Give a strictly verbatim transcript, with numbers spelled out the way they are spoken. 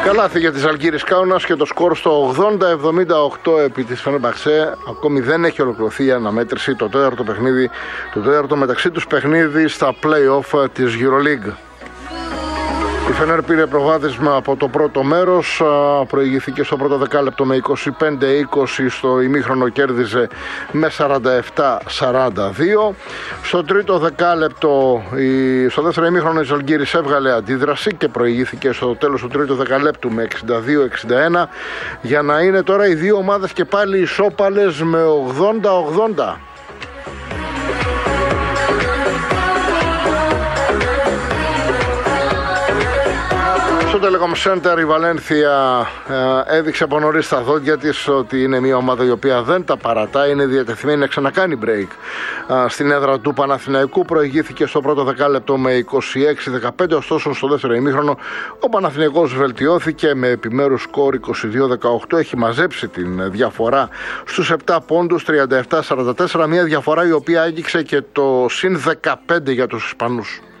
Καλάθι για τη Ζαλγκίρις Κάουνας και το σκορ στο ογδόντα εβδομήντα οκτώ επί της Φενερμπαχτσέ. Ακόμη δεν έχει ολοκληρωθεί η αναμέτρηση, το τέταρτο παιχνίδι, το τέταρτο μεταξύ τους παιχνίδι στα play-off της EuroLeague. Η Φενέρ πήρε προβάδισμα από το πρώτο μέρος, προηγήθηκε στο πρώτο δεκάλεπτο με είκοσι πέντε είκοσι, στο ημίχρονο κέρδιζε με σαράντα επτά σαράντα δύο. Στο τρίτο δεκάλεπτο, στο δεύτερο ημίχρονο η Ζαλγκίρις έβγαλε αντίδραση και προηγήθηκε στο τέλος του τρίτου δεκαλέπτου με εξήντα δύο εξήντα ένα, για να είναι τώρα οι δύο ομάδες και πάλι ισόπαλες με ογδόντα ογδόντα. Στο Telecom Center η Βαλένθια ε, έδειξε από νωρίς τα δόντια της ότι είναι μια ομάδα η οποία δεν τα παρατάει, είναι διατεθειμένη να ξανακάνει break. Ε, στην έδρα του Παναθηναϊκού προηγήθηκε στο πρώτο δεκάλεπτο με είκοσι έξι δεκαπέντε, ωστόσο στο δεύτερο ημίχρονο ο Παναθηναϊκός βελτιώθηκε με επιμέρους σκορ είκοσι δύο δεκαοκτώ, έχει μαζέψει την διαφορά στους επτά πόντους, τριάντα επτά σαράντα τέσσερα, μια διαφορά η οποία άγγιξε και το συν δεκαπέντε για τους Ισπανούς.